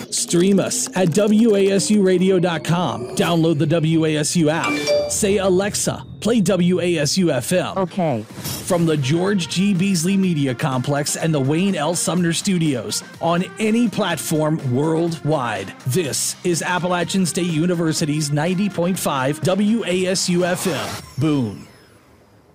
Stream us at WASUradio.com. Download the WASU app. Say, Alexa, play WASU FM. Okay. From the George G. Beasley Media Complex and the Wayne L. Sumner Studios on any platform worldwide. This is Appalachian State University's 90.5 WASU FM. Boone.